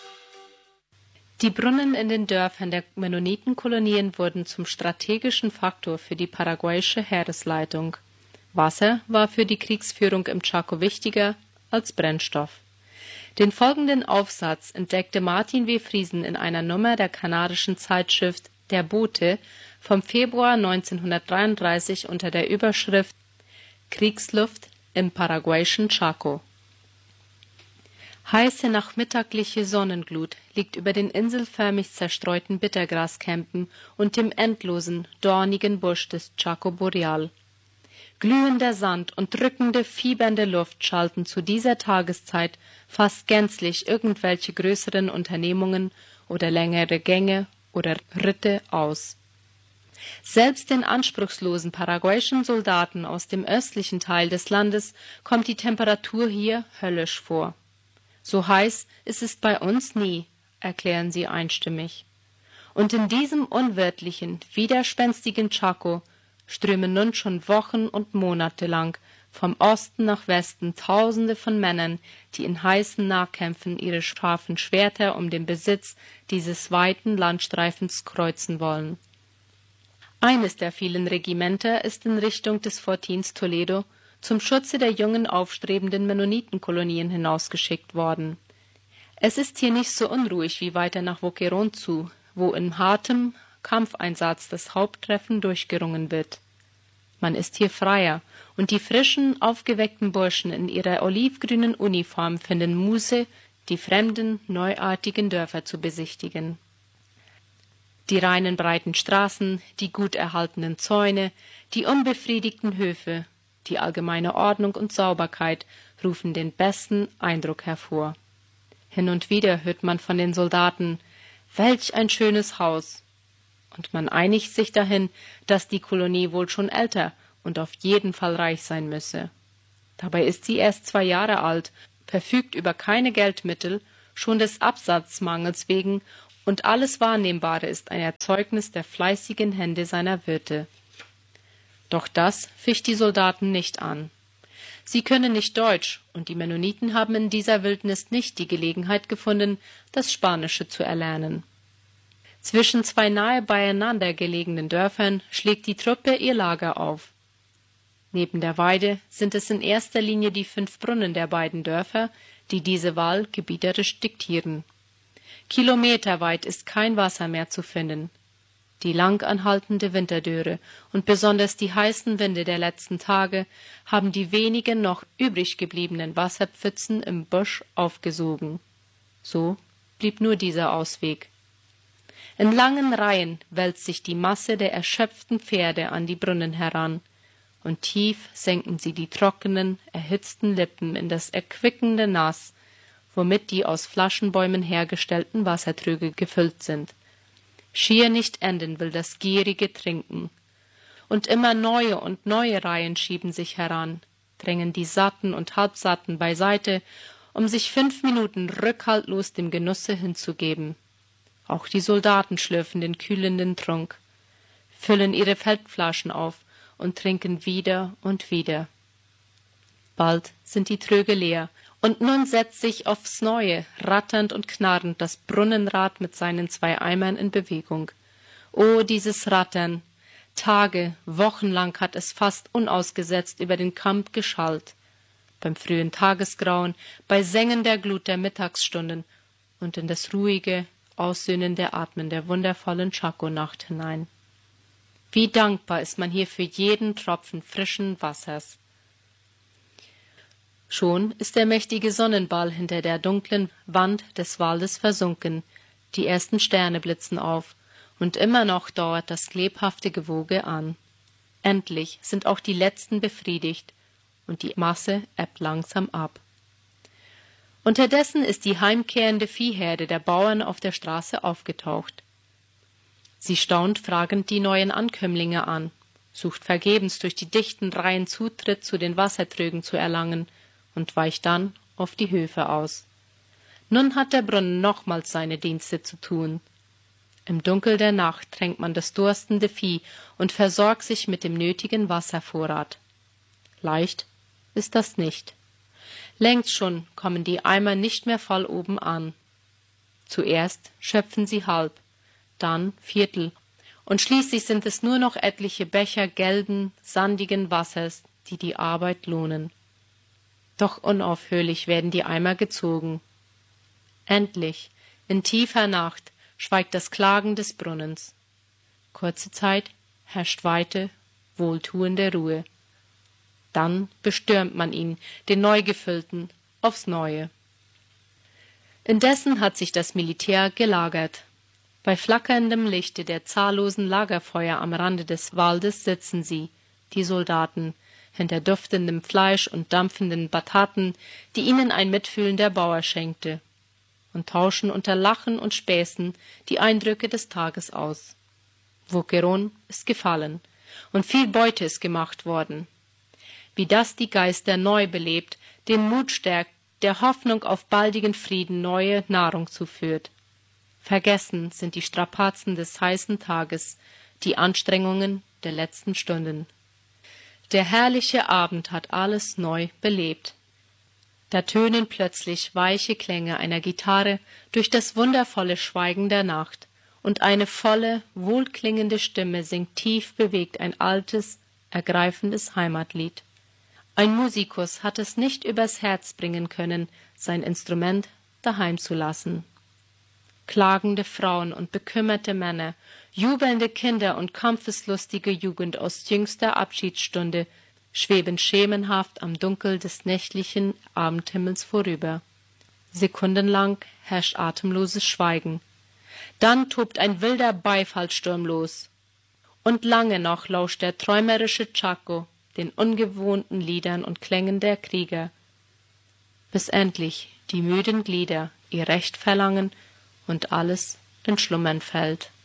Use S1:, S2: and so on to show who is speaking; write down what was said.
S1: Die Brunnen in den Dörfern der Mennonitenkolonien wurden zum strategischen Faktor für die paraguayische Heeresleitung. Wasser war für die Kriegsführung im Chaco wichtiger als Brennstoff. Den folgenden Aufsatz entdeckte Martin W. Friesen in einer Nummer der kanadischen Zeitschrift Der Bote vom Februar 1933 unter der Überschrift Kriegsluft im paraguayischen Chaco. Heiße nachmittagliche Sonnenglut liegt über den inselförmig zerstreuten Bittergraskämpen und dem endlosen, dornigen Busch des Chaco Boreal. Glühender Sand und drückende, fiebernde Luft schalten zu dieser Tageszeit fast gänzlich irgendwelche größeren Unternehmungen oder längere Gänge oder Ritte aus. Selbst den anspruchslosen paraguayischen Soldaten aus dem östlichen Teil des Landes kommt die Temperatur hier höllisch vor. So heiß ist es bei uns nie, erklären sie einstimmig. Und in diesem unwirtlichen, widerspenstigen Chaco strömen nun schon Wochen und Monate lang vom Osten nach Westen Tausende von Männern, die in heißen Nahkämpfen ihre scharfen Schwerter um den Besitz dieses weiten Landstreifens kreuzen wollen. Eines der vielen Regimenter ist in Richtung des Fortins Toledo zum Schutze der jungen aufstrebenden Mennonitenkolonien hinausgeschickt worden. Es ist hier nicht so unruhig wie weiter nach Boquerón zu, wo in hartem Kampfeinsatz das Haupttreffen durchgerungen wird. Man ist hier freier, und die frischen, aufgeweckten Burschen in ihrer olivgrünen Uniform finden Muße, die fremden, neuartigen Dörfer zu besichtigen. Die reinen, breiten Straßen, die gut erhaltenen Zäune, die unbefriedigten Höfe, die allgemeine Ordnung und Sauberkeit rufen den besten Eindruck hervor. Hin und wieder hört man von den Soldaten, welch ein schönes Haus, und man einigt sich dahin, dass die Kolonie wohl schon älter und auf jeden Fall reich sein müsse. Dabei ist sie erst 2 Jahre alt, verfügt über keine Geldmittel, schon des Absatzmangels wegen, und alles Wahrnehmbare ist ein Erzeugnis der fleißigen Hände seiner Wirte. Doch das ficht die Soldaten nicht an. Sie können nicht Deutsch, und die Mennoniten haben in dieser Wildnis nicht die Gelegenheit gefunden, das Spanische zu erlernen. Zwischen 2 nahe beieinander gelegenen Dörfern schlägt die Truppe ihr Lager auf. Neben der Weide sind es in erster Linie die 5 Brunnen der beiden Dörfer, die diese Wahl gebieterisch diktieren. Kilometerweit ist kein Wasser mehr zu finden. Die lang anhaltende Winterdürre und besonders die heißen Winde der letzten Tage haben die wenigen noch übrig gebliebenen Wasserpfützen im Busch aufgesogen. So blieb nur dieser Ausweg. In langen Reihen wälzt sich die Masse der erschöpften Pferde an die Brunnen heran, und tief senken sie die trockenen, erhitzten Lippen in das erquickende Nass, womit die aus Flaschenbäumen hergestellten Wassertröge gefüllt sind. Schier nicht enden will das gierige Trinken. Und immer neue und neue Reihen schieben sich heran, drängen die Satten und Halbsatten beiseite, um sich 5 Minuten rückhaltlos dem Genusse hinzugeben. Auch die Soldaten schlürfen den kühlenden Trunk, füllen ihre Feldflaschen auf und trinken wieder und wieder. Bald sind die Tröge leer, und nun setzt sich aufs Neue, ratternd und knarrend, das Brunnenrad mit seinen 2 Eimern in Bewegung. Oh, dieses Rattern! Tage, wochenlang hat es fast unausgesetzt über den Kamp geschallt. Beim frühen Tagesgrauen, bei sengender Glut der Mittagsstunden und in das ruhige, aussöhnende Atmen der wundervollen Chaco-Nacht hinein. Wie dankbar ist man hier für jeden Tropfen frischen Wassers. Schon ist der mächtige Sonnenball hinter der dunklen Wand des Waldes versunken, die ersten Sterne blitzen auf, und immer noch dauert das lebhafte Gewoge an. Endlich sind auch die letzten befriedigt, und die Masse ebbt langsam ab. Unterdessen ist die heimkehrende Viehherde der Bauern auf der Straße aufgetaucht. Sie staunt fragend die neuen Ankömmlinge an, sucht vergebens durch die dichten Reihen Zutritt zu den Wassertrögen zu erlangen und weicht dann auf die Höfe aus. Nun hat der Brunnen nochmals seine Dienste zu tun. Im Dunkel der Nacht tränkt man das durstende Vieh und versorgt sich mit dem nötigen Wasservorrat. Leicht ist das nicht. Längst schon kommen die Eimer nicht mehr voll oben an. Zuerst schöpfen sie halb, dann Viertel, und schließlich sind es nur noch etliche Becher gelben, sandigen Wassers, die die Arbeit lohnen. Doch unaufhörlich werden die Eimer gezogen. Endlich, in tiefer Nacht, schweigt das Klagen des Brunnens. Kurze Zeit herrscht weite, wohltuende Ruhe. Dann bestürmt man ihn, den Neugefüllten, aufs Neue. Indessen hat sich das Militär gelagert. Bei flackerndem Lichte der zahllosen Lagerfeuer am Rande des Waldes sitzen sie, die Soldaten, hinter duftendem Fleisch und dampfenden Bataten, die ihnen ein mitfühlender Bauer schenkte, und tauschen unter Lachen und Späßen die Eindrücke des Tages aus. Vauqueron ist gefallen, und viel Beute ist gemacht worden. Wie das die Geister neu belebt, den Mut stärkt, der Hoffnung auf baldigen Frieden neue Nahrung zuführt. Vergessen sind die Strapazen des heißen Tages, die Anstrengungen der letzten Stunden. Der herrliche Abend hat alles neu belebt. Da tönen plötzlich weiche Klänge einer Gitarre durch das wundervolle Schweigen der Nacht, und eine volle, wohlklingende Stimme singt tief bewegt ein altes, ergreifendes Heimatlied. Ein Musikus hat es nicht übers Herz bringen können, sein Instrument daheim zu lassen. Klagende Frauen und bekümmerte Männer, jubelnde Kinder und kampfeslustige Jugend aus jüngster Abschiedsstunde schweben schemenhaft am Dunkel des nächtlichen Abendhimmels vorüber. Sekundenlang herrscht atemloses Schweigen. Dann tobt ein wilder Beifallssturm los. Und lange noch lauscht der träumerische Chaco den ungewohnten Liedern und Klängen der Krieger, bis endlich die müden Glieder ihr Recht verlangen und alles in Schlummern fällt.